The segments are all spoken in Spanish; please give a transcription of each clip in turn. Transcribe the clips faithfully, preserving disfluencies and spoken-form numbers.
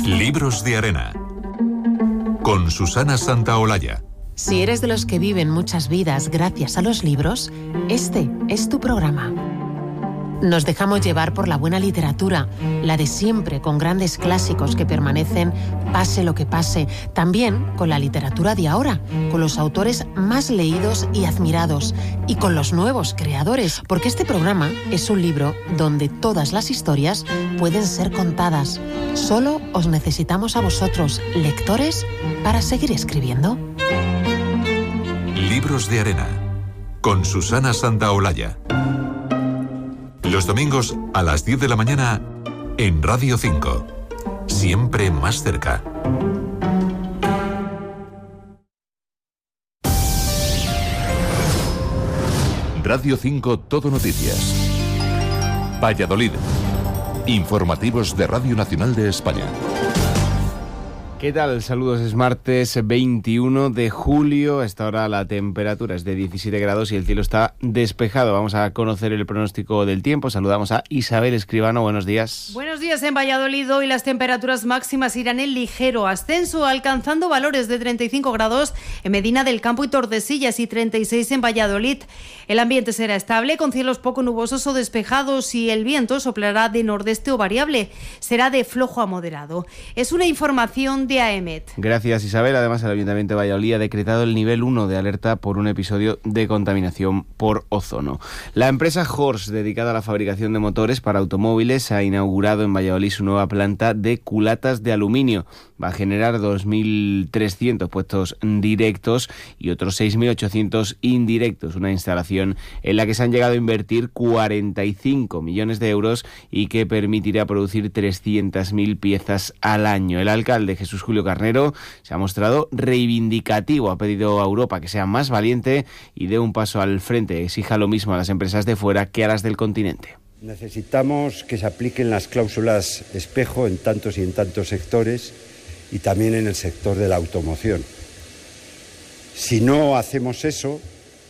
Libros de Arena, con Susana Santaolalla. Si eres de los que viven muchas vidas gracias a los libros, este es tu programa. Nos dejamos llevar por la buena literatura, la de siempre, con grandes clásicos que permanecen pase lo que pase. También con la literatura de ahora, con los autores más leídos y admirados, y con los nuevos creadores, porque este programa es un libro donde todas las historias pueden ser contadas. Solo os necesitamos a vosotros, lectores, para seguir escribiendo. Libros de Arena, con Susana Santaolalla. Los domingos a las diez de la mañana en Radio cinco. Siempre más cerca. Radio cinco Todo Noticias. Valladolid. Informativos de Radio Nacional de España. ¿Qué tal? Saludos, es martes veintiuno de julio. A esta hora la temperatura es de diecisiete grados y el cielo está despejado. Vamos a conocer el pronóstico del tiempo. Saludamos a Isabel Escribano. Buenos días. Buenos días en Valladolid. Hoy las temperaturas máximas irán en ligero ascenso, alcanzando valores de treinta y cinco grados en Medina del Campo y Tordesillas y treinta y seis en Valladolid. El ambiente será estable, con cielos poco nubosos o despejados, y el viento soplará de nordeste o variable. Será de flojo a moderado. Es una información de A E M E T. Gracias, Isabel. Además, el Ayuntamiento de Valladolid ha decretado el nivel uno de alerta por un episodio de contaminación por ozono. La empresa Horse, dedicada a la fabricación de motores para automóviles, ha inaugurado en Valladolid su nueva planta de culatas de aluminio. Va a generar dos mil trescientos puestos directos y otros seis mil ochocientos indirectos. Una instalación en la que se han llegado a invertir cuarenta y cinco millones de euros y que permitirá producir trescientas mil piezas al año. El alcalde, Jesús Julio Carnero, se ha mostrado reivindicativo. Ha pedido a Europa que sea más valiente y dé un paso al frente. Exija lo mismo a las empresas de fuera que a las del continente. Necesitamos que se apliquen las cláusulas espejo en tantos y en tantos sectores, y también en el sector de la automoción. Si no hacemos eso,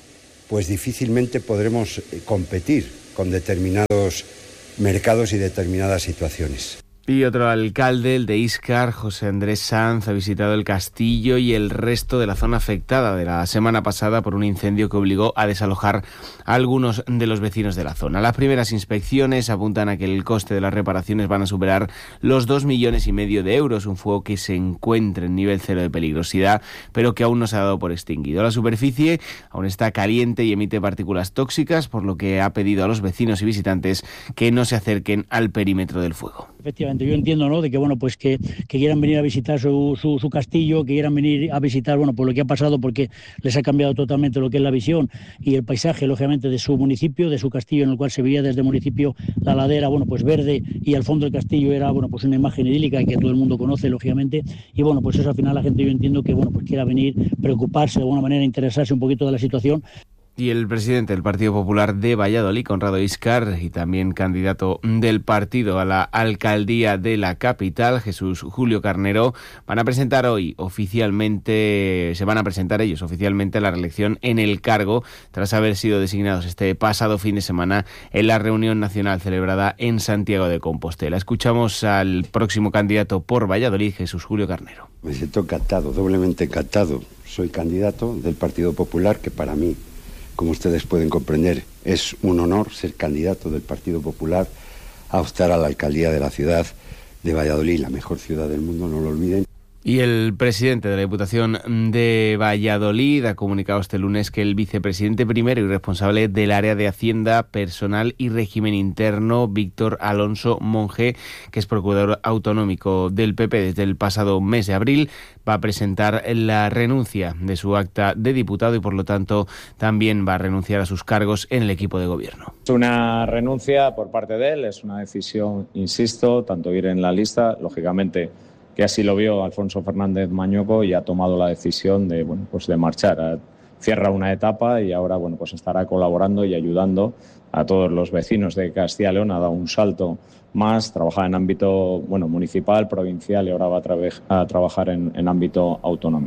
pues difícilmente podremos competir con determinados mercados y determinadas situaciones. Y otro alcalde, el de Íscar, José Andrés Sanz, ha visitado el castillo y el resto de la zona afectada de la semana pasada por un incendio que obligó a desalojar a algunos de los vecinos de la zona. Las primeras inspecciones apuntan a que el coste de las reparaciones van a superar los dos millones y medio de euros, un fuego que se encuentra en nivel cero de peligrosidad, pero que aún no se ha dado por extinguido. La superficie aún está caliente y emite partículas tóxicas, por lo que ha pedido a los vecinos y visitantes que no se acerquen al perímetro del fuego. Efectivamente, yo entiendo, ¿no?, de que bueno, pues que, que quieran venir a visitar su, su, su castillo, que quieran venir a visitar, bueno, por lo que ha pasado, porque les ha cambiado totalmente lo que es la visión y el paisaje, lógicamente, de su municipio, de su castillo, en el cual se veía desde el municipio la ladera, bueno, pues verde, y al fondo del castillo era, bueno, pues una imagen idílica que todo el mundo conoce, lógicamente, y bueno, pues eso al final la gente, yo entiendo que, bueno, pues quiera venir, preocuparse de alguna manera, interesarse un poquito de la situación. Y el presidente del Partido Popular de Valladolid, Conrado Íscar, y también candidato del partido a la alcaldía de la capital, Jesús Julio Carnero, van a presentar hoy oficialmente, se van a presentar ellos oficialmente a la reelección en el cargo, tras haber sido designados este pasado fin de semana en la reunión nacional celebrada en Santiago de Compostela. Escuchamos al próximo candidato por Valladolid, Jesús Julio Carnero. Me siento encantado, doblemente encantado. Soy candidato del Partido Popular, que para mí, como ustedes pueden comprender, es un honor ser candidato del Partido Popular a optar a la alcaldía de la ciudad de Valladolid, la mejor ciudad del mundo, no lo olviden. Y el presidente de la Diputación de Valladolid ha comunicado este lunes que el vicepresidente primero y responsable del área de Hacienda, Personal y Régimen Interno, Víctor Alonso Monge, que es procurador autonómico del P P desde el pasado mes de abril, va a presentar la renuncia de su acta de diputado y, por lo tanto, también va a renunciar a sus cargos en el equipo de gobierno. Es una renuncia por parte de él, es una decisión, insisto, tanto ir en la lista, lógicamente, que así lo vio Alfonso Fernández Mañoco y ha tomado la decisión de, bueno, pues de marchar. Cierra una etapa y ahora, bueno, pues estará colaborando y ayudando a todos los vecinos de Castilla y León. Ha dado un salto más, trabajar en ámbito, bueno, municipal, provincial, y ahora va a, tra- a trabajar en, en ámbito autonómico.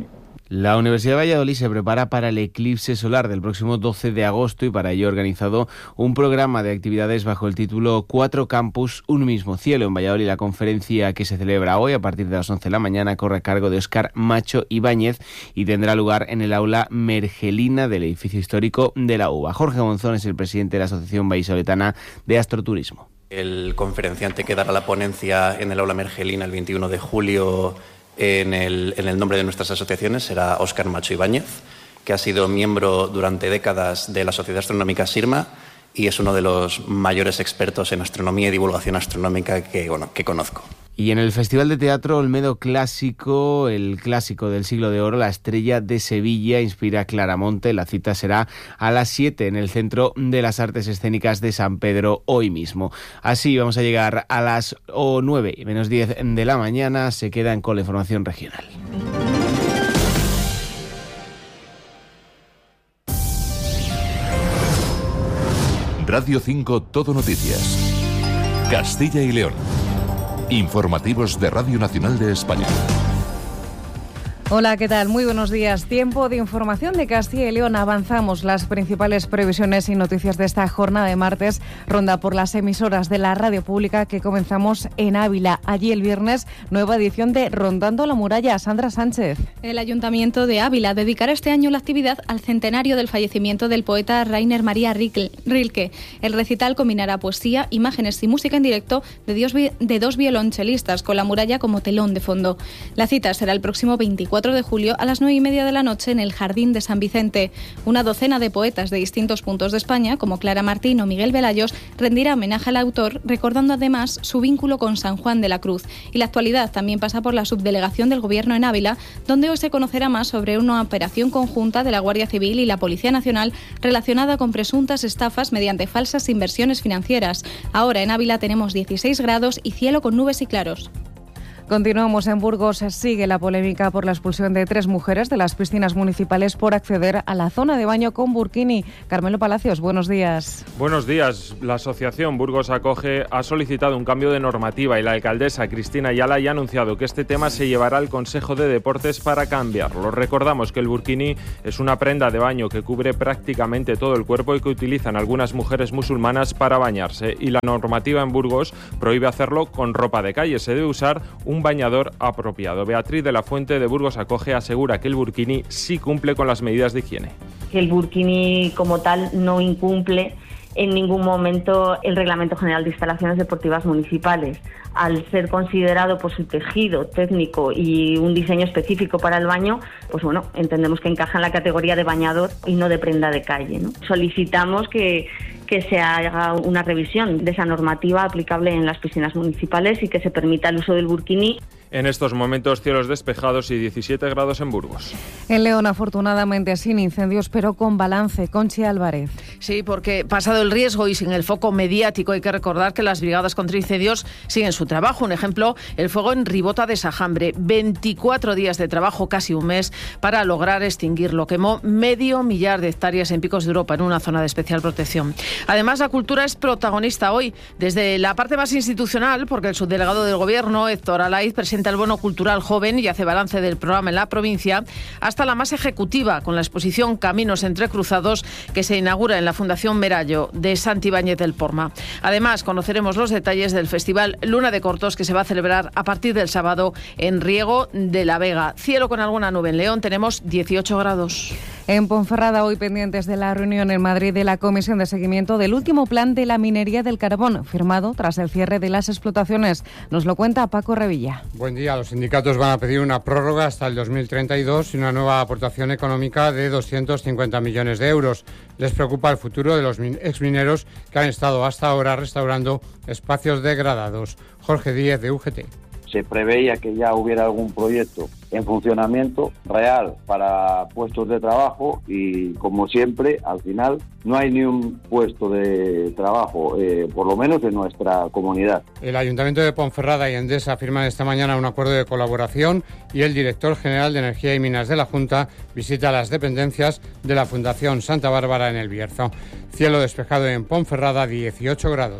La Universidad de Valladolid se prepara para el eclipse solar del próximo doce de agosto y para ello ha organizado un programa de actividades bajo el título Cuatro Campus, un mismo cielo. En Valladolid, la conferencia que se celebra hoy a partir de las once de la mañana corre a cargo de Óscar Macho Ibáñez y tendrá lugar en el aula Mergelina del edificio histórico de la U B A. Jorge Monzón es el presidente de la Asociación Vallisoletana de Astroturismo. El conferenciante que dará la ponencia en el aula Mergelina el veintiuno de julio en el, en el nombre de nuestras asociaciones será Óscar Macho Ibáñez, que ha sido miembro durante décadas de la Sociedad Astronómica SIRMA y es uno de los mayores expertos en astronomía y divulgación astronómica que, bueno, que conozco. Y en el Festival de Teatro Olmedo Clásico, el clásico del siglo de oro, La Estrella de Sevilla, inspira a Claramonte. La cita será a las siete en el Centro de las Artes Escénicas de San Pedro hoy mismo. Así vamos a llegar a las nueve menos diez de la mañana. Se quedan con la información regional. Radio cinco Todo Noticias. Castilla y León. Informativos de Radio Nacional de España. Hola, ¿qué tal? Muy buenos días. Tiempo de información de Castilla y León. Avanzamos las principales previsiones y noticias de esta jornada de martes. Ronda por las emisoras de la radio pública que comenzamos en Ávila. Allí el viernes, nueva edición de Rondando la Muralla. Sandra Sánchez. El Ayuntamiento de Ávila dedicará este año la actividad al centenario del fallecimiento del poeta Rainer María Rilke. El recital combinará poesía, imágenes y música en directo de, dios, de dos violonchelistas con la muralla como telón de fondo. La cita será el próximo veinticuatro de julio a las nueve y media de la noche en el Jardín de San Vicente. Una docena de poetas de distintos puntos de España, como Clara Martín o Miguel Velayos, rendirá homenaje al autor, recordando además su vínculo con San Juan de la Cruz. Y la actualidad también pasa por la subdelegación del Gobierno en Ávila, donde hoy se conocerá más sobre una operación conjunta de la Guardia Civil y la Policía Nacional relacionada con presuntas estafas mediante falsas inversiones financieras. Ahora en Ávila tenemos dieciséis grados y cielo con nubes y claros. Continuamos en Burgos. Sigue la polémica por la expulsión de tres mujeres de las piscinas municipales por acceder a la zona de baño con burkini. Carmelo Palacios, buenos días. Buenos días. La asociación Burgos Acoge ha solicitado un cambio de normativa y la alcaldesa Cristina Ayala ya ha anunciado que este tema se llevará al Consejo de Deportes para cambiarlo. Recordamos que el burkini es una prenda de baño que cubre prácticamente todo el cuerpo y que utilizan algunas mujeres musulmanas para bañarse. Y la normativa en Burgos prohíbe hacerlo con ropa de calle. Se debe usar un bañador apropiado. Beatriz de la Fuente de Burgos Acoge asegura que el burkini sí cumple con las medidas de higiene. El burkini como tal no incumple en ningún momento el Reglamento General de Instalaciones Deportivas Municipales. Al ser considerado por su tejido técnico y un diseño específico para el baño, pues bueno, entendemos que encaja en la categoría de bañador y no de prenda de calle, ¿no? Solicitamos que que se haga una revisión de esa normativa aplicable en las piscinas municipales y que se permita el uso del burkini. En estos momentos, cielos despejados y diecisiete grados en Burgos. En León, afortunadamente, sin incendios, pero con balance. Conchi Álvarez. Sí, porque pasado el riesgo y sin el foco mediático, hay que recordar que las brigadas contra incendios siguen su trabajo. Un ejemplo, el fuego en Ribota de Sajambre. veinticuatro días de trabajo, casi un mes, para lograr extinguirlo. Quemó medio millar de hectáreas en Picos de Europa, en una zona de especial protección. Además, la cultura es protagonista hoy, desde la parte más institucional, porque el subdelegado del Gobierno, Héctor Alaiz, presenta el bono cultural joven y hace balance del programa en la provincia, hasta la más ejecutiva, con la exposición Caminos Entrecruzados, que se inaugura en la Fundación Merallo de Santibáñez del Porma. Además, conoceremos los detalles del Festival Luna de Cortos, que se va a celebrar a partir del sábado en Riego de la Vega. Cielo con alguna nube en León, tenemos dieciocho grados. En Ponferrada, hoy pendientes de la reunión en Madrid de la Comisión de Seguimiento del último plan de la minería del carbón, firmado tras el cierre de las explotaciones. Nos lo cuenta Paco Revilla. Buen día. Los sindicatos van a pedir una prórroga hasta el dos mil treinta y dos y una nueva aportación económica de doscientos cincuenta millones de euros. Les preocupa el futuro de los exmineros que han estado hasta ahora restaurando espacios degradados. Jorge Díez, de U G T. Se preveía que ya hubiera algún proyecto en funcionamiento real para puestos de trabajo y, como siempre, al final no hay ni un puesto de trabajo, eh, por lo menos en nuestra comunidad. El Ayuntamiento de Ponferrada y Endesa firman esta mañana un acuerdo de colaboración y el director general de Energía y Minas de la Junta visita las dependencias de la Fundación Santa Bárbara en El Bierzo. Cielo despejado en Ponferrada, dieciocho grados.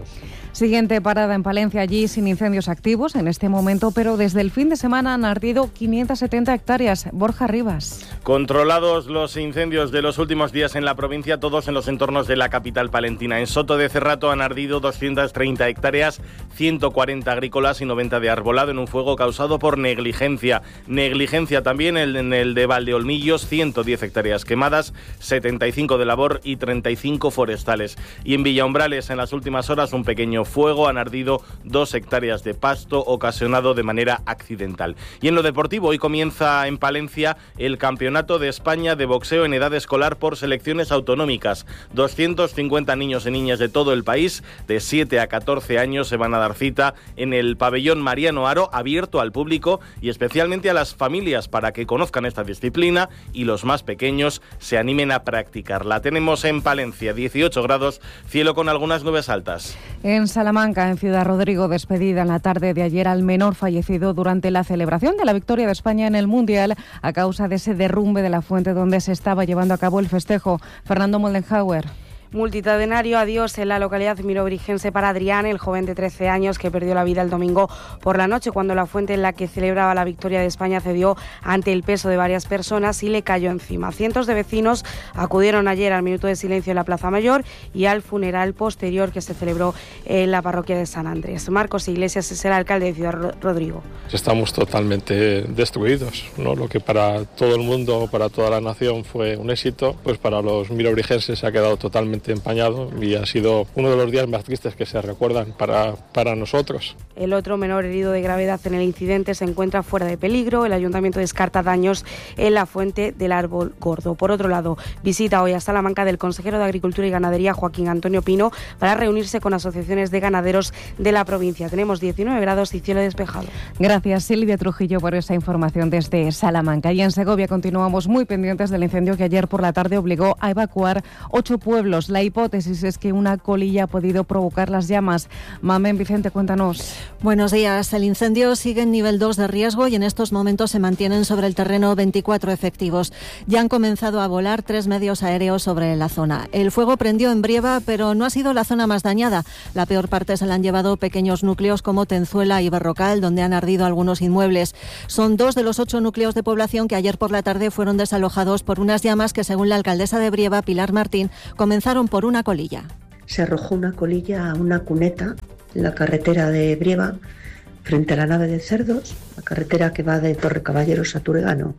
Siguiente parada en Palencia, allí sin incendios activos en este momento, pero desde el fin de semana han ardido quinientas setenta hectáreas. Borja Rivas. Controlados los incendios de los últimos días en la provincia, todos en los entornos de la capital palentina. En Soto de Cerrato han ardido doscientas treinta hectáreas, ciento cuarenta agrícolas y noventa de arbolado en un fuego causado por negligencia. Negligencia también en el de Valdeolmillos, ciento diez hectáreas quemadas, setenta y cinco de labor y treinta y cinco forestales. Y en Villaumbrales, en las últimas horas, un pequeño fuego, han ardido dos hectáreas de pasto ocasionado de manera accidental. Y en lo deportivo, hoy comienza en Palencia el Campeonato de España de boxeo en edad escolar por selecciones autonómicas. doscientos cincuenta niños y niñas de todo el país, de siete a catorce años, se van a dar cita en el pabellón Mariano Haro, abierto al público y especialmente a las familias para que conozcan esta disciplina y los más pequeños se animen a practicarla. Tenemos en Palencia dieciocho grados, cielo con algunas nubes altas. En Salamanca, en Ciudad Rodrigo, despedida en la tarde de ayer al menor fallecido durante la celebración de la victoria de España en el Mundial a causa de ese derrumbe de la fuente donde se estaba llevando a cabo el festejo. Fernando Moldenhauer. Multitudinario adiós en la localidad mirobrigense para Adrián, el joven de trece años que perdió la vida el domingo por la noche cuando la fuente en la que celebraba la victoria de España cedió ante el peso de varias personas y le cayó encima. Cientos de vecinos acudieron ayer al minuto de silencio en la Plaza Mayor y al funeral posterior que se celebró en la parroquia de San Andrés. Marcos Iglesias es el alcalde de Ciudad Rodrigo. Estamos totalmente destruidos, ¿no? Lo que para todo el mundo, para toda la nación fue un éxito, pues para los mirobrigenses se ha quedado totalmente empañado y ha sido uno de los días más tristes que se recuerdan para, para nosotros. El otro menor herido de gravedad en el incidente se encuentra fuera de peligro. El ayuntamiento descarta daños en la fuente del árbol gordo. Por otro lado, visita hoy a Salamanca del consejero de Agricultura y Ganadería, Joaquín Antonio Pino, para reunirse con asociaciones de ganaderos de la provincia. Tenemos diecinueve grados y cielo despejado. Gracias, Silvia Trujillo, por esa información desde Salamanca. Y en Segovia continuamos muy pendientes del incendio que ayer por la tarde obligó a evacuar ocho pueblos. La hipótesis es que una colilla ha podido provocar las llamas. Mamen Vicente, cuéntanos. Buenos días. El incendio sigue en nivel dos de riesgo y en estos momentos se mantienen sobre el terreno veinticuatro efectivos. Ya han comenzado a volar tres medios aéreos sobre la zona. El fuego prendió en Brieva, pero no ha sido la zona más dañada. La peor parte se la han llevado pequeños núcleos como Tenzuela y Berrocal, donde han ardido algunos inmuebles. Son dos de los ocho núcleos de población que ayer por la tarde fueron desalojados por unas llamas que, según la alcaldesa de Brieva, Pilar Martín, comenzaron por una colilla. Se arrojó una colilla a una cuneta en la carretera de Brieva, frente a la nave de Cerdos, la carretera que va de Torrecaballeros a Turegano.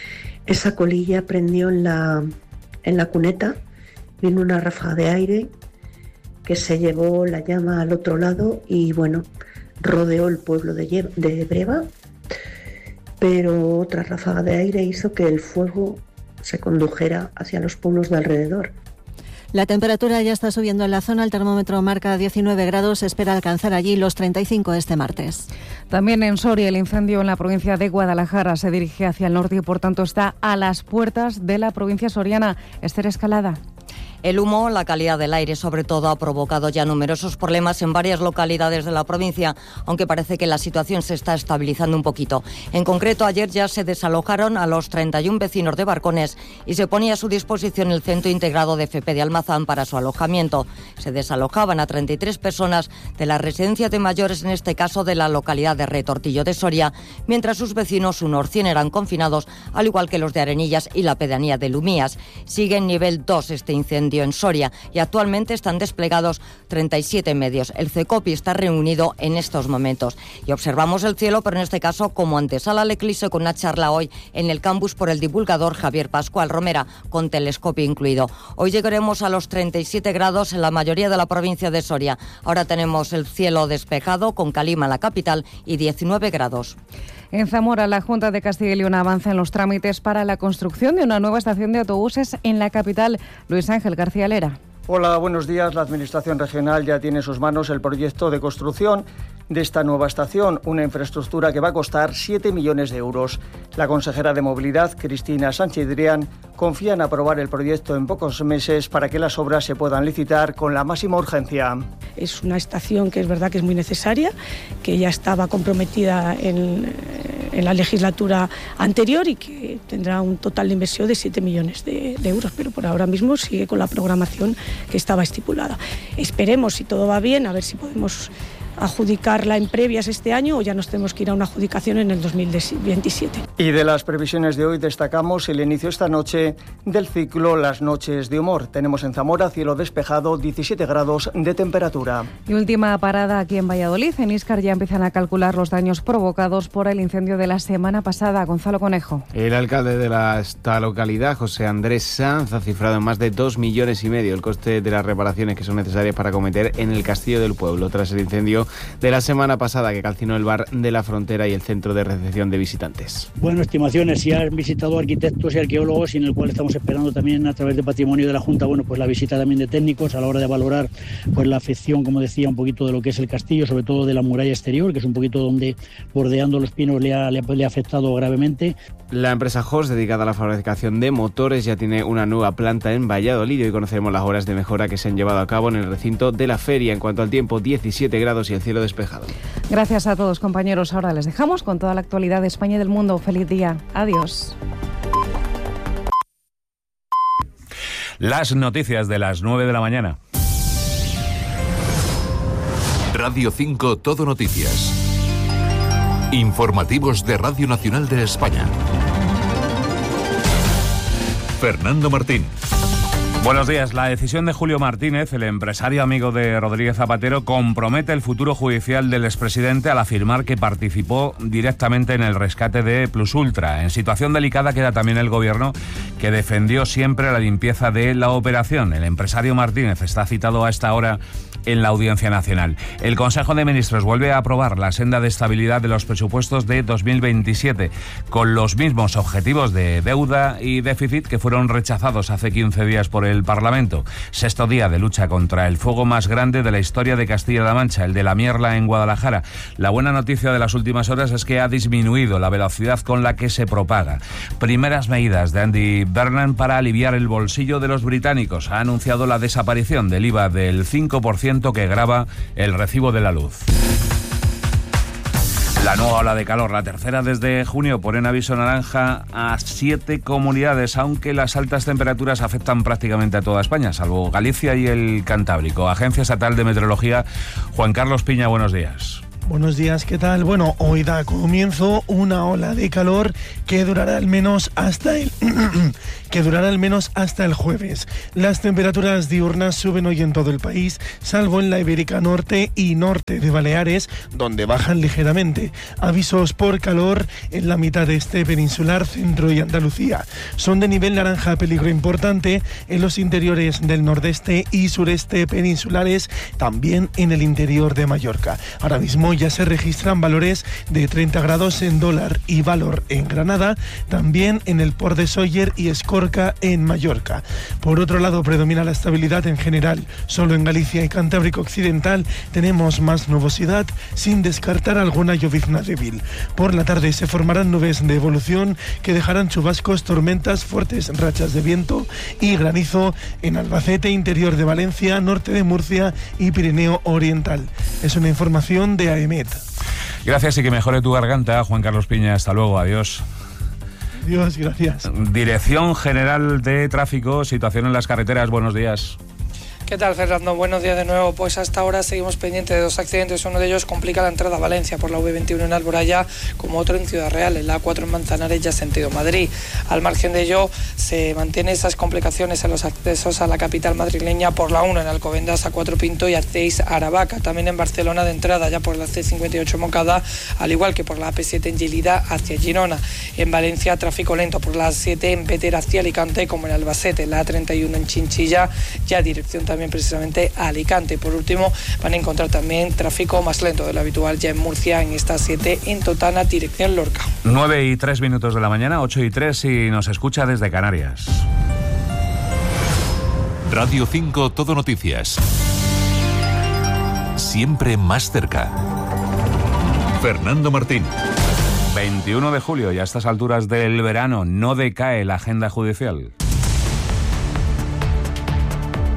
Esa colilla prendió en la, en la cuneta, vino una ráfaga de aire que se llevó la llama al otro lado y, bueno, rodeó el pueblo de, de Brieva, pero otra ráfaga de aire hizo que el fuego se condujera hacia los pueblos de alrededor. La temperatura ya está subiendo en la zona, el termómetro marca diecinueve grados, se espera alcanzar allí los treinta y cinco este martes. También en Soria, el incendio en la provincia de Guadalajara se dirige hacia el norte y por tanto está a las puertas de la provincia soriana. Esther Escalada. El humo, la calidad del aire sobre todo, ha provocado ya numerosos problemas en varias localidades de la provincia, aunque parece que la situación se está estabilizando un poquito. En concreto, ayer ya se desalojaron a los treinta y uno vecinos de Barcones y se ponía a su disposición el Centro Integrado de F P de Almazán para su alojamiento. Se desalojaban a treinta y tres personas de la residencia de mayores, en este caso de la localidad de Retortillo de Soria, mientras sus vecinos, unos cien, eran confinados, al igual que los de Arenillas y la pedanía de Lumías. Sigue en nivel dos este incendio en Soria y actualmente están desplegados treinta y siete medios. El CECOPI está reunido en estos momentos y observamos el cielo, pero en este caso como antesala al eclipse, con una charla hoy en el campus por el divulgador Javier Pascual Romera, con telescopio incluido. Hoy llegaremos a los treinta y siete grados en la mayoría de la provincia de Soria. Ahora tenemos el cielo despejado con Calima, la capital, y diecinueve grados. En Zamora, la Junta de Castilla y León avanza en los trámites para la construcción de una nueva estación de autobuses en la capital. Luis Ángel García Lera. Hola, buenos días. La Administración Regional ya tiene en sus manos el proyecto de construcción de esta nueva estación, una infraestructura que va a costar siete millones de euros. La consejera de Movilidad, Cristina Sánchez Drián, confía en aprobar el proyecto en pocos meses para que las obras se puedan licitar con la máxima urgencia. Es una estación que es verdad que es muy necesaria, que ya estaba comprometida en, en la legislatura anterior y que tendrá un total de inversión de siete millones de, de euros, pero por ahora mismo sigue con la programación que estaba estipulada. Esperemos, si todo va bien, a ver si podemos adjudicarla en previas este año o ya nos tenemos que ir a una adjudicación en el dos mil veintisiete. Y de las previsiones de hoy destacamos el inicio esta noche del ciclo Las Noches de Humor. Tenemos en Zamora cielo despejado, diecisiete grados de temperatura. Y última parada aquí en Valladolid. En Íscar ya empiezan a calcular los daños provocados por el incendio de la semana pasada. Gonzalo Conejo. El alcalde de la, esta localidad, José Andrés Sanz, ha cifrado en más de dos millones y medio el coste de las reparaciones que son necesarias para acometer en el Castillo del Pueblo tras el incendio de la semana pasada que calcinó el bar de la Frontera y el centro de recepción de visitantes. Bueno, estimaciones, si han visitado arquitectos y arqueólogos y en el cual estamos esperando también a través de Patrimonio de la Junta, bueno, pues la visita también de técnicos a la hora de valorar pues la afección, como decía, un poquito de lo que es el castillo, sobre todo de la muralla exterior, que es un poquito donde bordeando los pinos le ha, le ha, le ha afectado gravemente. La empresa Horst, dedicada a la fabricación de motores, ya tiene una nueva planta en Valladolid y hoy conoceremos las obras de mejora que se han llevado a cabo en el recinto de la feria. En cuanto al tiempo, diecisiete grados y el cielo despejado. Gracias a todos, compañeros. Ahora les dejamos con toda la actualidad de España y del mundo. Feliz día. Adiós. Las noticias de las nueve de la mañana. Radio cinco Todo Noticias. Informativos de Radio Nacional de España. Fernando Martín. Buenos días. La decisión de Julio Martínez, el empresario amigo de Rodríguez Zapatero, compromete el futuro judicial del expresidente al afirmar que participó directamente en el rescate de Plus Ultra. En situación delicada queda también el gobierno, que defendió siempre la limpieza de la operación. El empresario Martínez está citado a esta hora en la Audiencia Nacional. El Consejo de Ministros vuelve a aprobar la senda de estabilidad de los presupuestos de dos mil veintisiete, con los mismos objetivos de deuda y déficit que fueron rechazados hace quince días por el Parlamento. Sexto día de lucha contra el fuego más grande de la historia de Castilla-La Mancha, el de la Mierla en Guadalajara. La buena noticia de las últimas horas es que ha disminuido la velocidad con la que se propaga. Primeras medidas de Andy Burnham para aliviar el bolsillo de los británicos. Ha anunciado la desaparición del I V A del cinco por ciento que grava el recibo de la luz. La nueva ola de calor, la tercera desde junio, pone en aviso naranja a siete comunidades, aunque las altas temperaturas afectan prácticamente a toda España, salvo Galicia y el Cantábrico. Agencia Estatal de Meteorología, Juan Carlos Piña, buenos días. Buenos días, ¿qué tal? Bueno, hoy da comienzo una ola de calor que durará al menos hasta el que durará al menos hasta el jueves. Las temperaturas diurnas suben hoy en todo el país, salvo en la Ibérica Norte y Norte de Baleares, donde bajan ligeramente. Avisos por calor en la mitad este peninsular, centro y Andalucía. Son de nivel naranja, peligro importante en los interiores del nordeste y sureste peninsulares, también en el interior de Mallorca. Ahora mismo ya se registran valores de treinta grados en Dólar y Valor en Granada, también en el Port de Sóller y Escorca en Mallorca. Por otro lado, predomina la estabilidad en general. Solo en Galicia y Cantábrico Occidental tenemos más nubosidad, sin descartar alguna llovizna débil. Por la tarde se formarán nubes de evolución que dejarán chubascos, tormentas, fuertes rachas de viento y granizo en Albacete, interior de Valencia, norte de Murcia y Pirineo Oriental. Es una información de A E M E T. Gracias y que mejore tu garganta, Juan Carlos Piña. Hasta luego, adiós. Adiós, gracias. Dirección General de Tráfico, situación en las carreteras, buenos días. ¿Qué tal, Fernando? Buenos días de nuevo. Pues hasta ahora seguimos pendientes de dos accidentes. Uno de ellos complica la entrada a Valencia por la V veintiuno en Alboraya, como otro en Ciudad Real, en la A cuatro en Manzanares, ya sentido Madrid. Al margen de ello, se mantienen esas complicaciones en los accesos a la capital madrileña por la uno en Alcobendas, A cuatro Pinto y A seis Aravaca. También en Barcelona de entrada ya por la C cincuenta y ocho Moncada, al igual que por la A P siete en Lleida hacia Girona. En Valencia, tráfico lento por la A siete en Petera hacia Alicante, como en Albacete, la A treinta y uno en Chinchilla, ya dirección también también precisamente a Alicante. Por último, van a encontrar también tráfico más lento de lo habitual ya en Murcia, en esta siete, en Totana, dirección Lorca. nueve y tres minutos de la mañana, ocho y tres, y nos escucha desde Canarias. Radio cinco Todo Noticias. Siempre más cerca. Fernando Martín. veintiuno de julio, y a estas alturas del verano no decae la agenda judicial.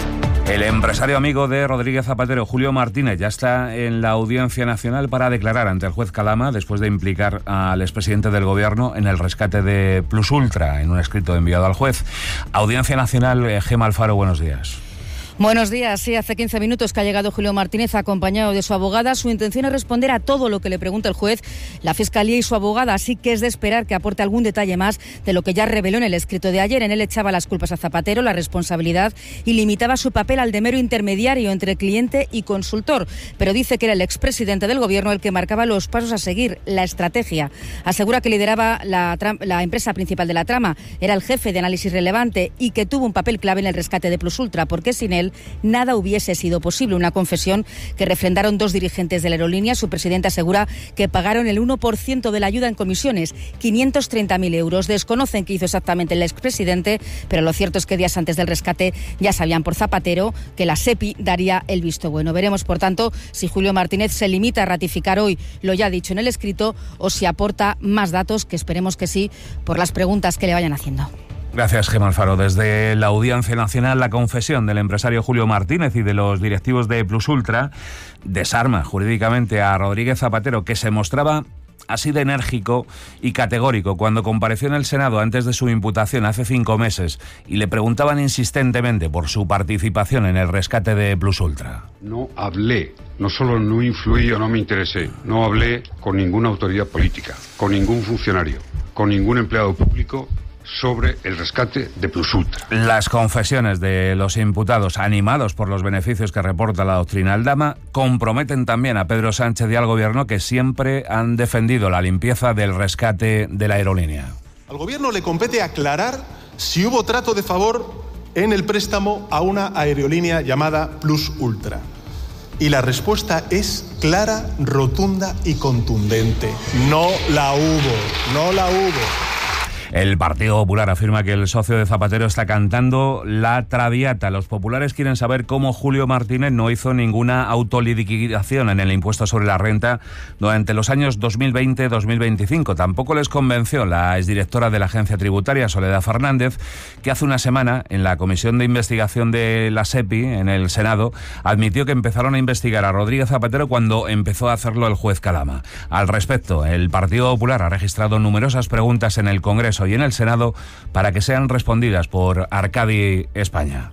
El empresario amigo de Rodríguez Zapatero, Julio Martínez, ya está en la Audiencia Nacional para declarar ante el juez Calama después de implicar al expresidente del Gobierno en el rescate de Plus Ultra, en un escrito enviado al juez. Audiencia Nacional, Gema Alfaro, buenos días. Buenos días. Sí, hace quince minutos que ha llegado Julio Martínez acompañado de su abogada. Su intención es responder a todo lo que le pregunta el juez, la Fiscalía y su abogada, así que es de esperar que aporte algún detalle más de lo que ya reveló en el escrito de ayer. En él echaba las culpas a Zapatero, la responsabilidad, y limitaba su papel al de mero intermediario entre cliente y consultor. Pero dice que era el expresidente del Gobierno el que marcaba los pasos a seguir, la estrategia. Asegura que lideraba la, la empresa principal de la trama, era el jefe de análisis relevante y que tuvo un papel clave en el rescate de Plus Ultra, porque sin él nada hubiese sido posible. Una confesión que refrendaron dos dirigentes de la aerolínea. Su presidente asegura que pagaron el uno por ciento de la ayuda en comisiones, quinientos treinta mil euros. Desconocen qué hizo exactamente el expresidente, pero lo cierto es que días antes del rescate ya sabían por Zapatero que la SEPI daría el visto bueno. Veremos, por tanto, si Julio Martínez se limita a ratificar hoy lo ya dicho en el escrito o si aporta más datos, que esperemos que sí, por las preguntas que le vayan haciendo. Gracias, Gemma Alfaro. Desde la Audiencia Nacional, la confesión del empresario Julio Martínez y de los directivos de Plus Ultra desarma jurídicamente a Rodríguez Zapatero, que se mostraba así de enérgico y categórico cuando compareció en el Senado antes de su imputación hace cinco meses y le preguntaban insistentemente por su participación en el rescate de Plus Ultra. No hablé, no solo no influí o no me interesé, no hablé con ninguna autoridad política, con ningún funcionario, con ningún empleado público sobre el rescate de Plus Ultra. Las confesiones de los imputados, animados por los beneficios que reporta la doctrina Aldama, comprometen también a Pedro Sánchez y al Gobierno, que siempre han defendido la limpieza del rescate de la aerolínea. Al Gobierno le compete aclarar si hubo trato de favor en el préstamo a una aerolínea llamada Plus Ultra. Y la respuesta es clara, rotunda y contundente. No la hubo, no la hubo. El Partido Popular afirma que el socio de Zapatero está cantando la traviata. Los populares quieren saber cómo Julio Martínez no hizo ninguna autoliquidación en el impuesto sobre la renta durante los años dos mil veinte a dos mil veinticinco. Tampoco les convenció la exdirectora de la Agencia Tributaria, Soledad Fernández, que hace una semana en la Comisión de Investigación de la SEPI, en el Senado, admitió que empezaron a investigar a Rodríguez Zapatero cuando empezó a hacerlo el juez Calama. Al respecto, el Partido Popular ha registrado numerosas preguntas en el Congreso y en el Senado para que sean respondidas por Arcadi España.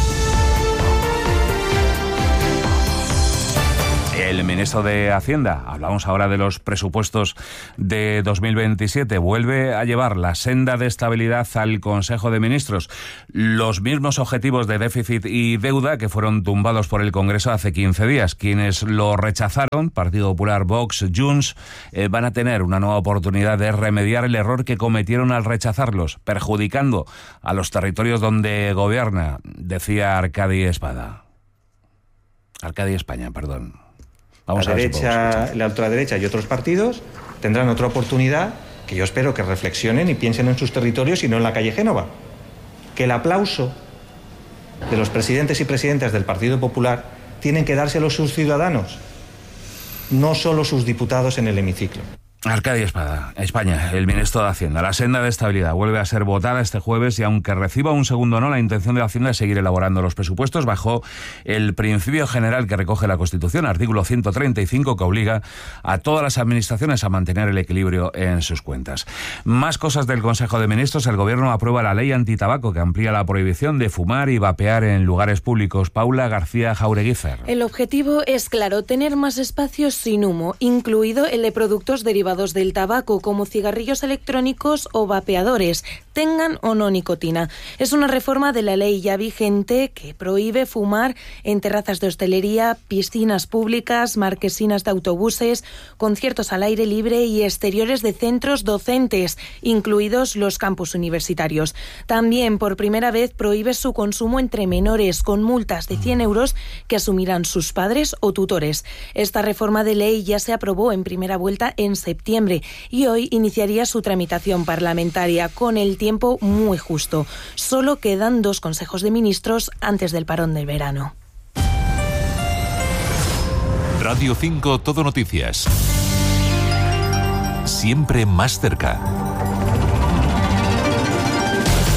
El ministro de Hacienda, hablamos ahora de los presupuestos de dos mil veintisiete, vuelve a llevar la senda de estabilidad al Consejo de Ministros. Los mismos objetivos de déficit y deuda que fueron tumbados por el Congreso hace quince días. Quienes lo rechazaron, Partido Popular, Vox, Junts, eh, van a tener una nueva oportunidad de remediar el error que cometieron al rechazarlos, perjudicando a los territorios donde gobierna, decía Arcadi Espada. Arcadi España, perdón. Vamos la, a derecha, la ultraderecha y otros partidos tendrán otra oportunidad, que yo espero que reflexionen y piensen en sus territorios y no en la calle Génova. Que el aplauso de los presidentes y presidentas del Partido Popular tienen que dárselo a sus ciudadanos, no solo sus diputados en el hemiciclo. Arcadi Espada, España, el ministro de Hacienda. La senda de estabilidad vuelve a ser votada este jueves y aunque reciba un segundo no, la intención de Hacienda es seguir elaborando los presupuestos bajo el principio general que recoge la Constitución, artículo ciento treinta y cinco, que obliga a todas las administraciones a mantener el equilibrio en sus cuentas. Más cosas del Consejo de Ministros. El Gobierno aprueba la ley antitabaco que amplía la prohibición de fumar y vapear en lugares públicos. Paula García Jaureguífer. El objetivo es claro, tener más espacios sin humo, incluido el de productos derivados del tabaco, como cigarrillos electrónicos o vapeadores, tengan o no nicotina. Es una reforma de la ley ya vigente que prohíbe fumar en terrazas de hostelería, piscinas públicas, marquesinas de autobuses, conciertos al aire libre y exteriores de centros docentes, incluidos los campus universitarios. También, por primera vez, prohíbe su consumo entre menores, con multas de cien euros que asumirán sus padres o tutores. Esta reforma de ley ya se aprobó en primera vuelta en septiembre y hoy iniciaría su tramitación parlamentaria con el tiempo muy justo. Solo quedan dos consejos de ministros antes del parón del verano. Radio cinco Todo Noticias. Siempre más cerca.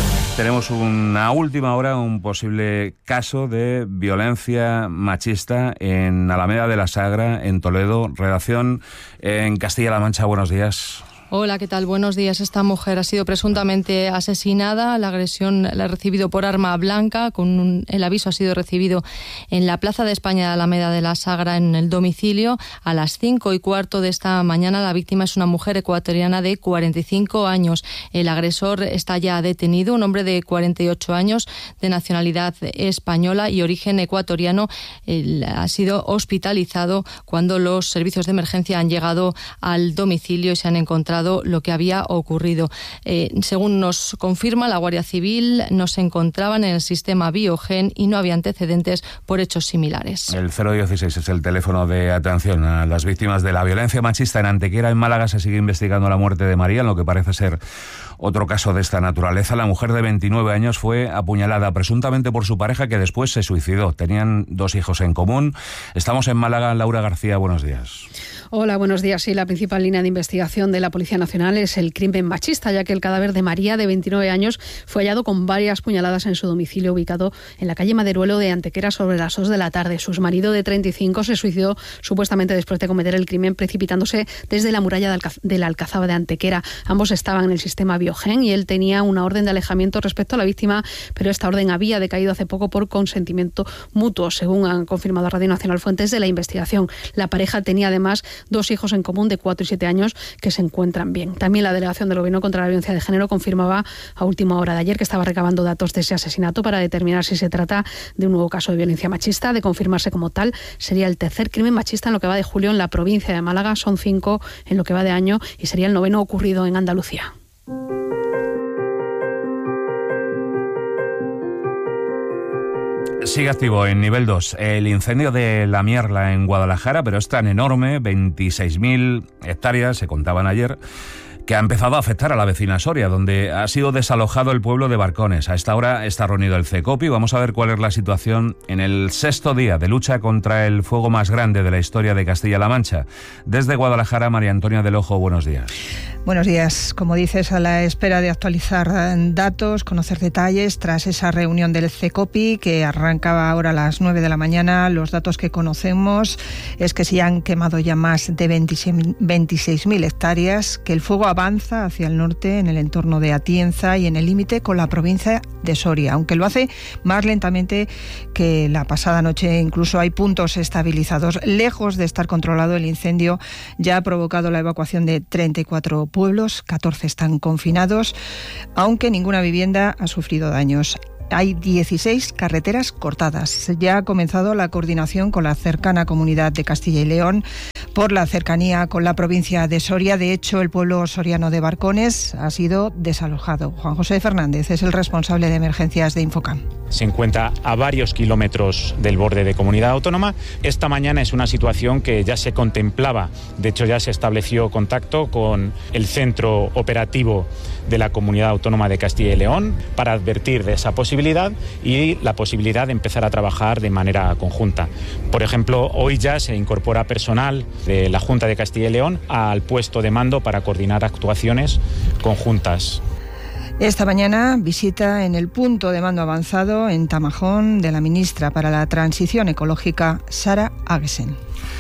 tenemos una última hora, un posible caso de violencia machista en Alameda de la Sagra, en Toledo. Redacción en Castilla-La Mancha, buenos días. Hola, ¿qué tal? Buenos días. Esta mujer ha sido presuntamente asesinada. La agresión la ha recibido por arma blanca. Con un, el aviso ha sido recibido en la Plaza de España de Alameda de la Sagra, en el domicilio. A las cinco y cuarto de esta mañana, la víctima es una mujer ecuatoriana de cuarenta y cinco años. El agresor está ya detenido, un hombre de cuarenta y ocho años, de nacionalidad española y origen ecuatoriano. Él ha sido hospitalizado cuando los servicios de emergencia han llegado al domicilio y se han encontrado lo que había ocurrido. Eh, según nos confirma la Guardia Civil, no se encontraban en el sistema Biogen y no había antecedentes por hechos similares. El cero dieciséis es el teléfono de atención a las víctimas de la violencia machista. En Antequera, en Málaga, se sigue investigando la muerte de María, en lo que parece ser otro caso de esta naturaleza. La mujer de veintinueve años fue apuñalada presuntamente por su pareja, que después se suicidó. Tenían dos hijos en común. Estamos en Málaga. Laura García, buenos días. Hola, buenos días. Sí, la principal línea de investigación de la Policía Nacional es el crimen machista, ya que el cadáver de María, de veintinueve años, fue hallado con varias puñaladas en su domicilio ubicado en la calle Maderuelo de Antequera sobre las dos de la tarde. Su marido, de treinta y cinco, se suicidó supuestamente después de cometer el crimen, precipitándose desde la muralla de, Alcaz- de la Alcazaba de Antequera. Ambos estaban en el sistema Biogen y él tenía una orden de alejamiento respecto a la víctima, pero esta orden había decaído hace poco por consentimiento mutuo, según han confirmado a Radio Nacional fuentes de la investigación. La pareja tenía además dos hijos en común de cuatro y siete años que se encuentran bien. También la Delegación del Gobierno contra la Violencia de Género confirmaba a última hora de ayer que estaba recabando datos de ese asesinato para determinar si se trata de un nuevo caso de violencia machista. De confirmarse como tal, sería el tercer crimen machista en lo que va de julio en la provincia de Málaga. Son cinco en lo que va de año y sería el noveno ocurrido en Andalucía. Sigue activo en nivel dos el incendio de La Mierla en Guadalajara, pero es tan enorme, veintiséis mil hectáreas, se contaban ayer, que ha empezado a afectar a la vecina Soria, donde ha sido desalojado el pueblo de Barcones. A esta hora está reunido el CECOPI. Vamos a ver cuál es la situación en el sexto día de lucha contra el fuego más grande de la historia de Castilla-La Mancha. Desde Guadalajara, María Antonia del Ojo, buenos días. Buenos días. Como dices, a la espera de actualizar datos, conocer detalles, tras esa reunión del CECOPI que arrancaba ahora a las nueve de la mañana, los datos que conocemos es que se han quemado ya más de veintiséis mil hectáreas, que el fuego avanza hacia el norte en el entorno de Atienza y en el límite con la provincia de Soria, aunque lo hace más lentamente que la pasada noche. Incluso hay puntos estabilizados. Lejos de estar controlado, el incendio ya ha provocado la evacuación de treinta y cuatro pueblos, catorce están confinados, aunque ninguna vivienda ha sufrido daños. Hay dieciséis carreteras cortadas. Ya ha comenzado la coordinación con la cercana comunidad de Castilla y León por la cercanía con la provincia de Soria. De hecho, el pueblo soriano de Barcones ha sido desalojado. Juan José Fernández es el responsable de emergencias de Infocam. Se encuentra a varios kilómetros del borde de comunidad autónoma. Esta mañana es una situación que ya se contemplaba. De hecho, ya se estableció contacto con el centro operativo de la Comunidad Autónoma de Castilla y León para advertir de esa posibilidad y la posibilidad de empezar a trabajar de manera conjunta. Por ejemplo, hoy ya se incorpora personal de la Junta de Castilla y León al puesto de mando para coordinar actuaciones conjuntas. Esta mañana visita en el punto de mando avanzado en Tamajón de la ministra para la Transición Ecológica, Sara Agesen.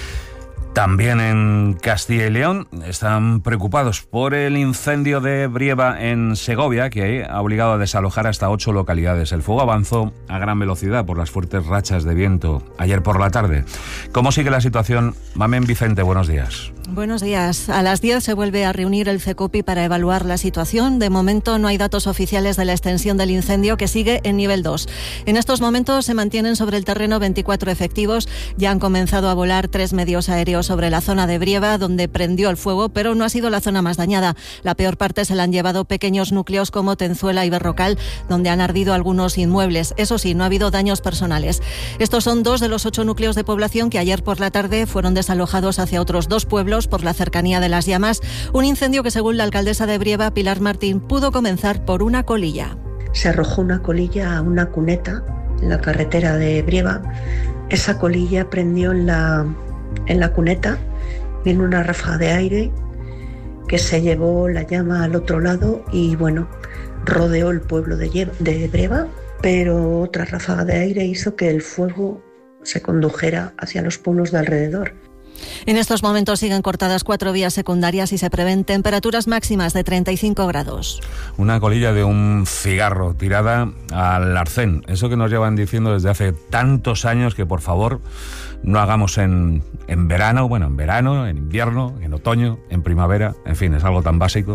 También en Castilla y León están preocupados por el incendio de Brieva en Segovia, que ha obligado a desalojar hasta ocho localidades. El fuego avanzó a gran velocidad por las fuertes rachas de viento ayer por la tarde. ¿Cómo sigue la situación? Mamen Vicente, buenos días. Buenos días. A las diez se vuelve a reunir el CECOPI para evaluar la situación. De momento no hay datos oficiales de la extensión del incendio, que sigue en nivel dos. En estos momentos se mantienen sobre el terreno veinticuatro efectivos. Ya han comenzado a volar tres medios aéreos sobre la zona de Brieva, donde prendió el fuego, pero no ha sido la zona más dañada. La peor parte se la han llevado pequeños núcleos como Tenzuela y Berrocal, donde han ardido algunos inmuebles. Eso sí, no ha habido daños personales. Estos son dos de los ocho núcleos de población que ayer por la tarde fueron desalojados hacia otros dos pueblos por la cercanía de las llamas. Un incendio que, según la alcaldesa de Brieva, Pilar Martín, pudo comenzar por una colilla. Se arrojó una colilla a una cuneta en la carretera de Brieva. Esa colilla prendió en la, en la cuneta, vino una ráfaga de aire que se llevó la llama al otro lado y, bueno, rodeó el pueblo de, Ye- de Breva, pero otra ráfaga de aire hizo que el fuego se condujera hacia los pueblos de alrededor. En estos momentos siguen cortadas cuatro vías secundarias y se prevén temperaturas máximas de treinta y cinco grados. Una colilla de un cigarro tirada al arcén. Eso que nos llevan diciendo desde hace tantos años que por favor no hagamos en, en verano, bueno, en verano, en invierno, en otoño, en primavera. En fin, es algo tan básico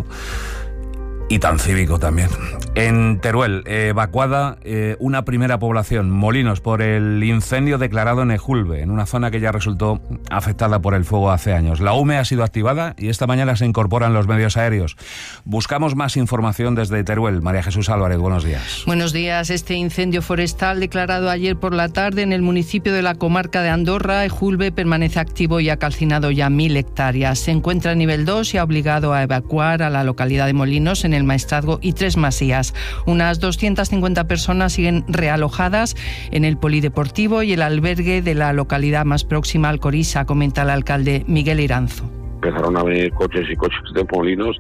y tan cívico también. En Teruel, eh, evacuada eh, una primera población, Molinos, por el incendio declarado en Ejulbe, en una zona que ya resultó afectada por el fuego hace años. La U M E ha sido activada y esta mañana se incorporan los medios aéreos. Buscamos más información desde Teruel. María Jesús Álvarez, buenos días. Buenos días. Este incendio forestal declarado ayer por la tarde en el municipio de la comarca de Andorra, Ejulbe, permanece activo y ha calcinado ya mil hectáreas. Se encuentra a nivel dos y ha obligado a evacuar a la localidad de Molinos, en el Maestrazgo y Tres Masías. Unas doscientas cincuenta personas siguen realojadas en el polideportivo y el albergue de la localidad más próxima, Alcoriza, comenta el alcalde Miguel Iranzo. Empezaron a venir coches y coches de Molinos,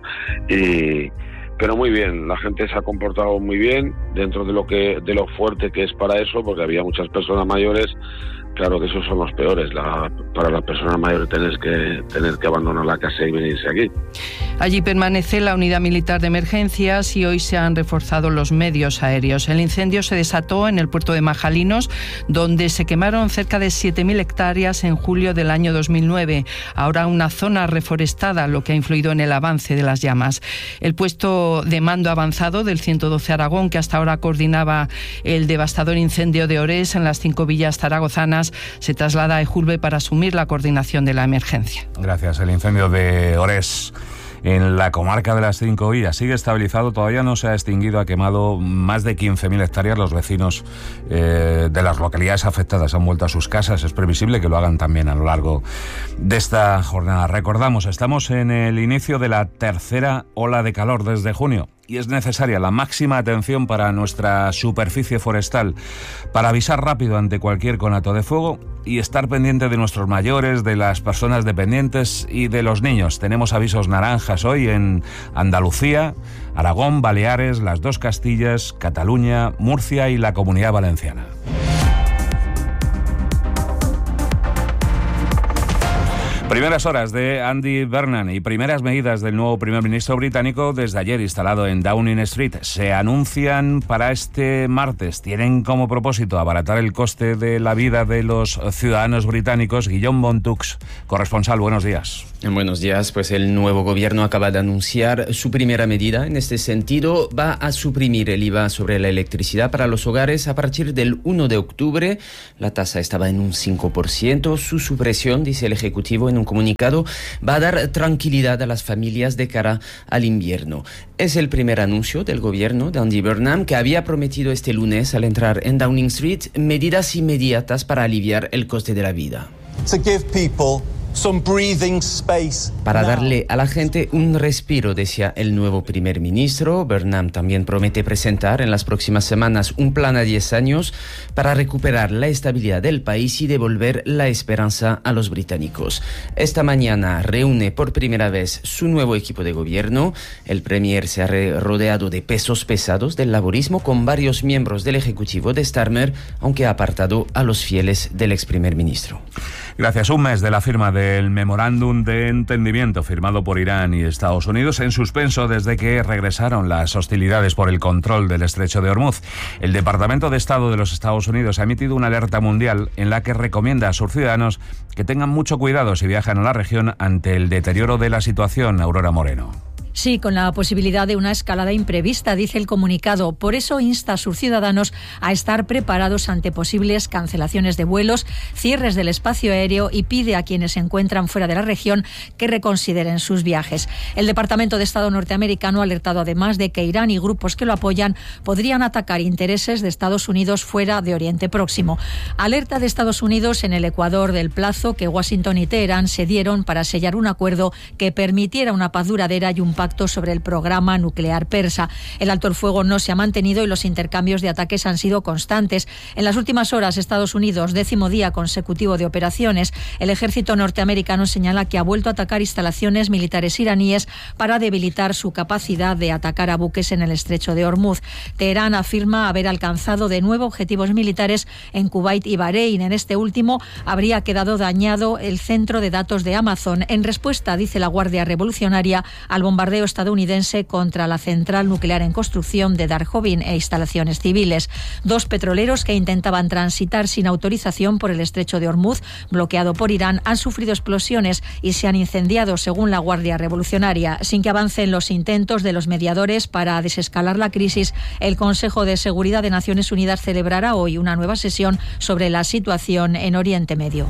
y pero muy bien, la gente se ha comportado muy bien dentro de lo que de lo fuerte que es para eso, porque había muchas personas mayores. Claro que esos son los peores, la, para las personas mayores tener que, tener que abandonar la casa y venirse aquí. Allí permanece la unidad militar de emergencias y hoy se han reforzado los medios aéreos. El incendio se desató en el puerto de Majalinos, donde se quemaron cerca de siete mil hectáreas en julio del año dos mil nueve. Ahora una zona reforestada, lo que ha influido en el avance de las llamas. El puesto de mando avanzado del ciento doce Aragón, que hasta ahora coordinaba el devastador incendio de Orés en las cinco villas zaragozanas, se traslada a Ejulbe para asumir la coordinación de la emergencia. Gracias. El incendio de Orés, en la comarca de las Cinco Villas, sigue estabilizado, todavía no se ha extinguido, ha quemado más de quince mil hectáreas. Los vecinos eh, de las localidades afectadas han vuelto a sus casas. Es previsible que lo hagan también a lo largo de esta jornada. Recordamos, estamos en el inicio de la tercera ola de calor desde junio. Y es necesaria la máxima atención para nuestra superficie forestal, para avisar rápido ante cualquier conato de fuego y estar pendiente de nuestros mayores, de las personas dependientes y de los niños. Tenemos avisos naranjas hoy en Andalucía, Aragón, Baleares, las dos Castillas, Cataluña, Murcia y la Comunidad Valenciana. Primeras horas de Andy Burnham y primeras medidas del nuevo primer ministro británico desde ayer instalado en Downing Street. Se anuncian para este martes. Tienen como propósito abaratar el coste de la vida de los ciudadanos británicos. Guillaume Bontux, corresponsal, buenos días. Buenos días. Pues el nuevo gobierno acaba de anunciar su primera medida. En este sentido, va a suprimir el I V A sobre la electricidad para los hogares a partir del uno de octubre. La tasa estaba en un cinco por ciento. Su supresión, dice el Ejecutivo en un comunicado, va a dar tranquilidad a las familias de cara al invierno. Es el primer anuncio del gobierno de Andy Burnham, que había prometido este lunes, al entrar en Downing Street, medidas inmediatas para aliviar el coste de la vida. To give people some breathing space. Para darle a la gente un respiro, decía el nuevo primer ministro. Burnham también promete presentar en las próximas semanas un plan a diez años para recuperar la estabilidad del país y devolver la esperanza a los británicos. Esta mañana reúne por primera vez su nuevo equipo de gobierno. El premier se ha rodeado de pesos pesados del laborismo, con varios miembros del ejecutivo de Starmer, aunque ha apartado a los fieles del ex primer ministro. Gracias. Un mes de la firma del memorándum de entendimiento firmado por Irán y Estados Unidos, en suspenso desde que regresaron las hostilidades por el control del estrecho de Hormuz. El Departamento de Estado de los Estados Unidos ha emitido una alerta mundial en la que recomienda a sus ciudadanos que tengan mucho cuidado si viajan a la región ante el deterioro de la situación. Aurora Moreno. Sí, con la posibilidad de una escalada imprevista, dice el comunicado. Por eso insta a sus ciudadanos a estar preparados ante posibles cancelaciones de vuelos, cierres del espacio aéreo, y pide a quienes se encuentran fuera de la región que reconsideren sus viajes. El Departamento de Estado norteamericano ha alertado además de que Irán y grupos que lo apoyan podrían atacar intereses de Estados Unidos fuera de Oriente Próximo. Alerta de Estados Unidos en el ecuador del plazo que Washington y Teherán se dieron para sellar un acuerdo que permitiera una paz duradera y un pacto impacto sobre el programa nuclear persa. El alto el fuego no se ha mantenido y los intercambios de ataques han sido constantes. En las últimas horas, Estados Unidos, décimo día consecutivo de operaciones, el ejército norteamericano señala que ha vuelto a atacar instalaciones militares iraníes para debilitar su capacidad de atacar a buques en el estrecho de Hormuz. Teherán afirma haber alcanzado de nuevo objetivos militares en Kuwait y Bahrein. En este último habría quedado dañado el centro de datos de Amazon en respuesta, dice la Guardia Revolucionaria, al bombardeo estadounidense contra la central nuclear en construcción de Darhovin e instalaciones civiles. Dos petroleros que intentaban transitar sin autorización por el estrecho de Hormuz, bloqueado por Irán, han sufrido explosiones y se han incendiado, según la Guardia Revolucionaria. Sin que avancen los intentos de los mediadores para desescalar la crisis, el Consejo de Seguridad de Naciones Unidas celebrará hoy una nueva sesión sobre la situación en Oriente Medio.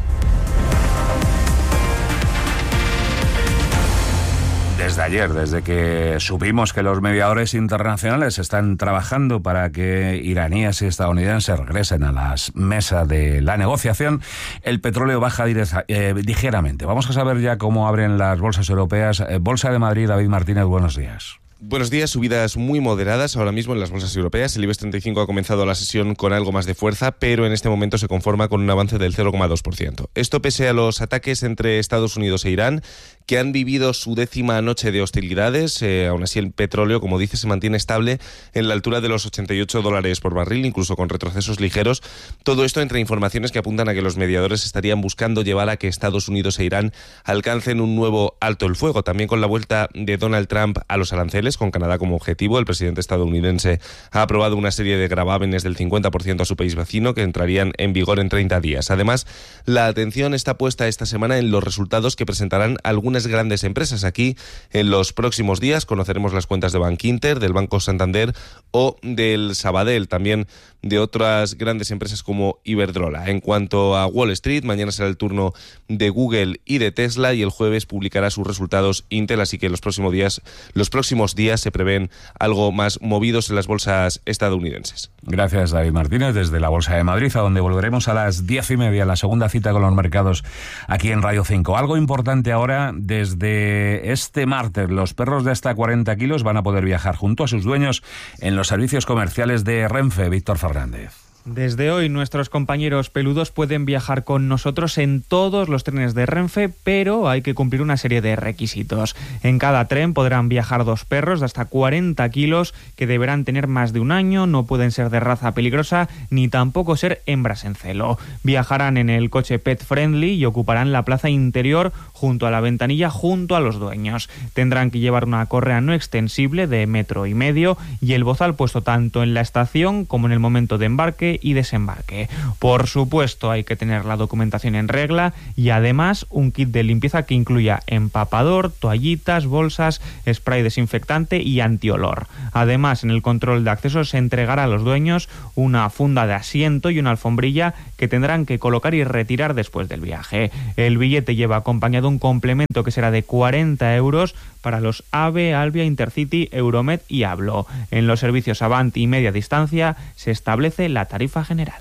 Desde ayer, desde que supimos que los mediadores internacionales están trabajando para que iraníes y estadounidenses regresen a las mesas de la negociación, el petróleo baja directa, eh, ligeramente. Vamos a saber ya cómo abren las bolsas europeas. Eh, Bolsa de Madrid, David Martínez, buenos días. Buenos días, subidas muy moderadas ahora mismo en las bolsas europeas. El IBEX treinta y cinco ha comenzado la sesión con algo más de fuerza, pero en este momento se conforma con un avance del cero coma dos por ciento. Esto pese a los ataques entre Estados Unidos e Irán, que han vivido su décima noche de hostilidades. Eh, aún así, el petróleo, como dice, se mantiene estable en la altura de los ochenta y ocho dólares por barril, incluso con retrocesos ligeros. Todo esto entre informaciones que apuntan a que los mediadores estarían buscando llevar a que Estados Unidos e Irán alcancen un nuevo alto el fuego. También con la vuelta de Donald Trump a los aranceles, con Canadá como objetivo, el presidente estadounidense ha aprobado una serie de gravámenes del cincuenta por ciento a su país vecino que entrarían en vigor en treinta días. Además, la atención está puesta esta semana en los resultados que presentarán algunas grandes empresas. Aquí, en los próximos días, conoceremos las cuentas de Bankinter, del Banco Santander o del Sabadell, también de otras grandes empresas como Iberdrola. En cuanto a Wall Street, mañana será el turno de Google y de Tesla y el jueves publicará sus resultados Intel, así que los próximos días, los próximos días se prevén algo más movidos en las bolsas estadounidenses. Gracias, David Martínez, desde la Bolsa de Madrid, a donde volveremos a las diez y media, la segunda cita con los mercados aquí en Radio cinco. Algo importante ahora, desde este martes, los perros de hasta cuarenta kilos van a poder viajar junto a sus dueños en los servicios comerciales de Renfe. Víctor Fernández. Desde hoy nuestros compañeros peludos pueden viajar con nosotros en todos los trenes de Renfe, pero hay que cumplir una serie de requisitos. En cada tren podrán viajar dos perros de hasta cuarenta kilos que deberán tener más de un año, no pueden ser de raza peligrosa ni tampoco ser hembras en celo. Viajarán en el coche pet friendly y ocuparán la plaza interior junto a la ventanilla, junto a los dueños. Tendrán que llevar una correa no extensible de metro y medio y el bozal puesto tanto en la estación como en el momento de embarque y desembarque. Por supuesto, hay que tener la documentación en regla y además un kit de limpieza que incluya empapador, toallitas, bolsas, spray desinfectante y antiolor. Además, en el control de acceso se entregará a los dueños una funda de asiento y una alfombrilla que tendrán que colocar y retirar después del viaje. El billete lleva acompañado un complemento que será de cuarenta euros para los AVE, Albia, Intercity, Euromed y Hablo. En los servicios Avant y media distancia se establece la tarifa general.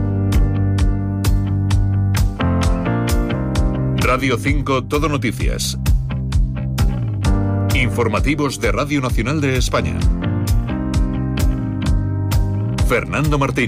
Radio cinco Todo Noticias. Informativos de Radio Nacional de España. Fernando Martín.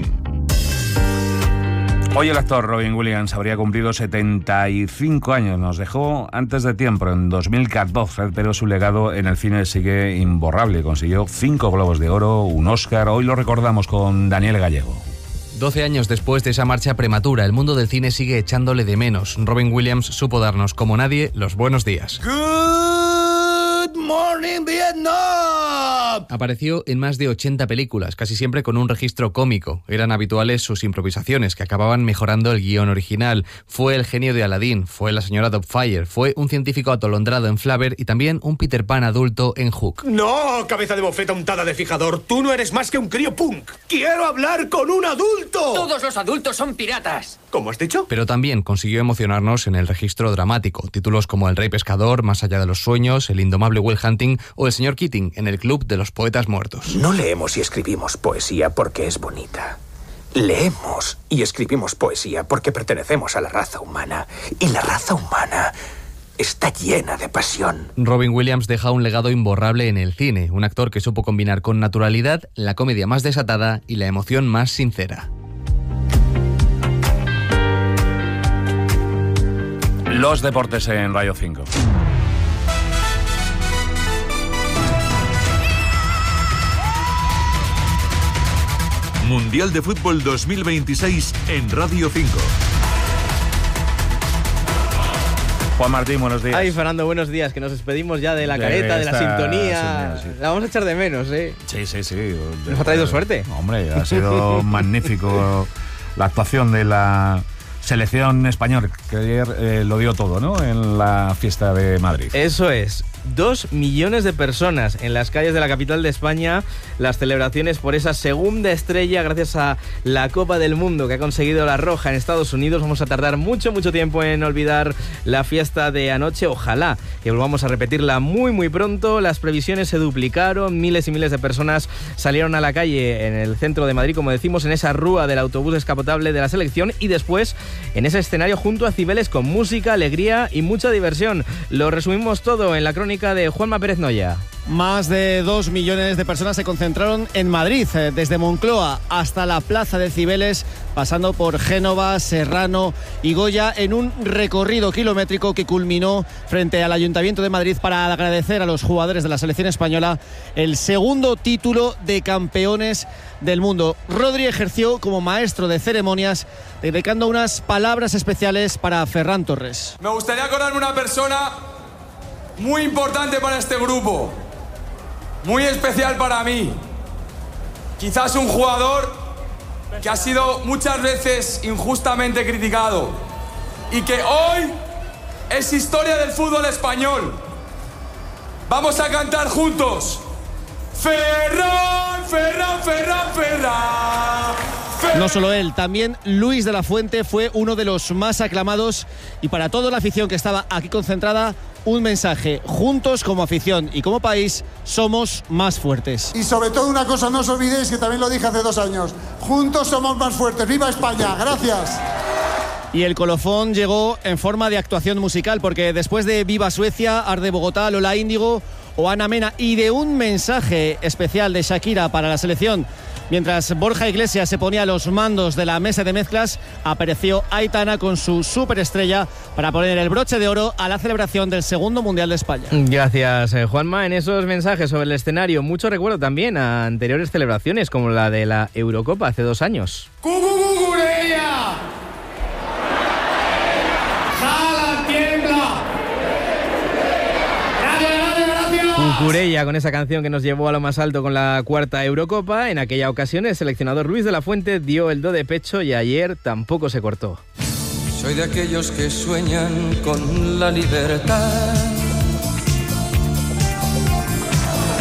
Hoy el actor Robin Williams habría cumplido setenta y cinco años. Nos dejó antes de tiempo, en dos mil catorce, pero su legado en el cine sigue imborrable. Consiguió cinco Globos de Oro, un Oscar. Hoy lo recordamos con Daniel Gallego. Doce años después de esa marcha prematura, el mundo del cine sigue echándole de menos. Robin Williams supo darnos, como nadie, los buenos días. Good morning, Vietnam. Apareció en más de ochenta películas, casi siempre con un registro cómico. Eran habituales sus improvisaciones, que acababan mejorando el guión original. Fue el genio de Aladdin, fue la señora Doubtfire, fue un científico atolondrado en Flaver y también un Peter Pan adulto en Hook. No, cabeza de bofeta untada de fijador, tú no eres más que un crío punk. ¡Quiero hablar con un adulto! Todos los adultos son piratas. ¿Cómo has dicho? Pero también consiguió emocionarnos en el registro dramático. Títulos como El Rey Pescador, Más allá de los sueños, El indomable Will Hunting o El señor Keating en el Club de los Poetas Muertos. No leemos y escribimos poesía porque es bonita. Leemos y escribimos poesía porque pertenecemos a la raza humana. Y la raza humana está llena de pasión. Robin Williams deja un legado imborrable en el cine, un actor que supo combinar con naturalidad la comedia más desatada y la emoción más sincera. Los deportes en Radio cinco. Mundial de Fútbol dos mil veintiséis en Radio cinco. Juan Martín, buenos días. Ay, Fernando, buenos días, que nos despedimos ya de la De careta, de la esta sintonía. sintonía, sí. La vamos a echar de menos, ¿eh? Sí, sí, sí. Nos ha traído suerte. Hombre, ha sido magnífico la actuación de la selección española, que ayer eh, lo dio todo, ¿no? En la fiesta de Madrid. Eso es. Dos millones de personas en las calles de la capital de España, las celebraciones por esa segunda estrella gracias a la Copa del Mundo que ha conseguido la Roja en Estados Unidos. Vamos a tardar mucho, mucho tiempo en olvidar la fiesta de anoche. Ojalá que volvamos a repetirla muy, muy pronto. Las previsiones se duplicaron, miles y miles de personas salieron a la calle en el centro de Madrid, como decimos, en esa rúa del autobús descapotable de la selección y después en ese escenario junto a Cibeles con música, alegría y mucha diversión. Lo resumimos todo en la crónica de Juanma Pérez Noya. Más de dos millones de personas se concentraron en Madrid, desde Moncloa hasta la Plaza de Cibeles, pasando por Génova, Serrano y Goya, en un recorrido kilométrico que culminó frente al Ayuntamiento de Madrid para agradecer a los jugadores de la selección española el segundo título de campeones del mundo. Rodri ejerció como maestro de ceremonias, dedicando unas palabras especiales para Ferran Torres. Me gustaría acordarme una persona muy importante para este grupo, muy especial para mí. Quizás un jugador que ha sido muchas veces injustamente criticado y que hoy es historia del fútbol español. Vamos a cantar juntos. Ferran, Ferran, Ferran, Ferran. No solo él, también Luis de la Fuente fue uno de los más aclamados, y para toda la afición que estaba aquí concentrada, un mensaje: juntos como afición y como país somos más fuertes. Y sobre todo una cosa, no os olvidéis que también lo dije hace dos años, juntos somos más fuertes. ¡Viva España! ¡Gracias! Y el colofón llegó en forma de actuación musical, porque después de Viva Suecia, Arde Bogotá, Lola Índigo o Ana Mena, y de un mensaje especial de Shakira para la selección, mientras Borja Iglesias se ponía a los mandos de la mesa de mezclas, apareció Aitana con su superestrella para poner el broche de oro a la celebración del segundo Mundial de España. Gracias, Juanma. En esos mensajes sobre el escenario, mucho recuerdo también a anteriores celebraciones, como la de la Eurocopa hace dos años. ¡Cucucucureya! ¡Jala, tiembla! Cucurella, con esa canción que nos llevó a lo más alto con la cuarta Eurocopa. En aquella ocasión el seleccionador Luis de la Fuente dio el do de pecho y ayer tampoco se cortó. Soy de aquellos que sueñan con la libertad.